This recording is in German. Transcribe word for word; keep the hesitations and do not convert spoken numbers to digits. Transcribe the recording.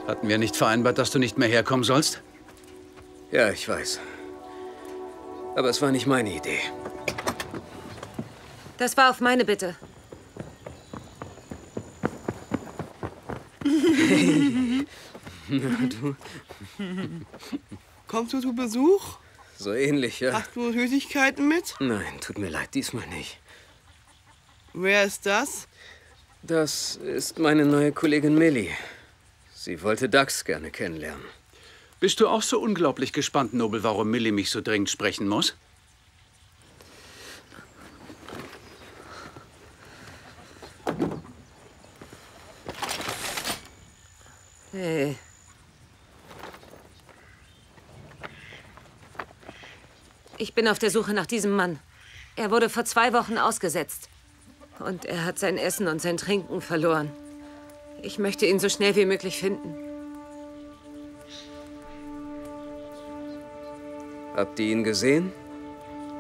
Hatten wir nicht vereinbart, dass du nicht mehr herkommen sollst? Ja, ich weiß. Aber es war nicht meine Idee. Das war auf meine Bitte. Na, du. Kommst du zu Besuch? So ähnlich, ja. Hast du Süßigkeiten mit? Nein, tut mir leid, diesmal nicht. Wer ist das? Das ist meine neue Kollegin Millie. Sie wollte Dax gerne kennenlernen. Bist du auch so unglaublich gespannt, Nobel, warum Millie mich so dringend sprechen muss? Hey. Ich bin auf der Suche nach diesem Mann. Er wurde vor zwei Wochen ausgesetzt. Und er hat sein Essen und sein Trinken verloren. Ich möchte ihn so schnell wie möglich finden. Habt ihr ihn gesehen?